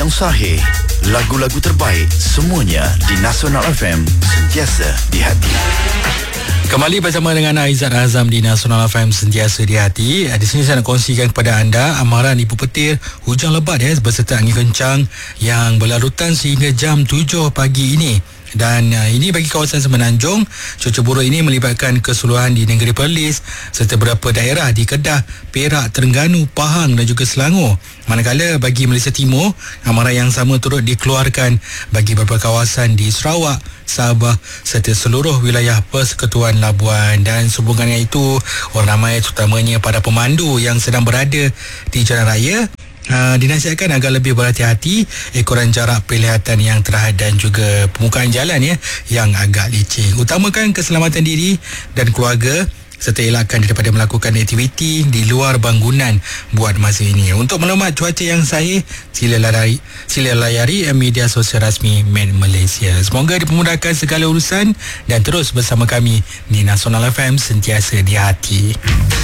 Yang sahih, lagu-lagu terbaik semuanya di Nasional FM, sentiasa di hati. Kembali bersama dengan Aizat Azam di Nasional FM, sentiasa di hati. Di sini saya nak kongsikan kepada anda amaran ibu petir hujan lebat berserta angin kencang yang berlarutan sehingga jam 7 pagi ini. Dan ini bagi kawasan Semenanjung. Cuaca buruk ini melibatkan keseluruhan di negeri Perlis serta beberapa daerah di Kedah, Perak, Terengganu, Pahang dan juga Selangor. Manakala bagi Malaysia Timur, amaran yang sama turut dikeluarkan bagi beberapa kawasan di Sarawak, Sabah serta seluruh wilayah Persekutuan Labuan. Dan sehubungannya itu, orang ramai terutamanya para pemandu yang sedang berada di jalan raya dinasihatkan agar lebih berhati-hati ekoran jarak penglihatan yang terhad dan juga permukaan jalan yang agak licin. Utamakan keselamatan diri dan keluarga serta elakkan daripada melakukan aktiviti di luar bangunan buat masa ini. Untuk maklumat cuaca yang sahih, sila layari media sosial rasmi Met Malaysia. Semoga dipermudahkan segala urusan dan terus bersama kami di Nasional FM, sentiasa di hati.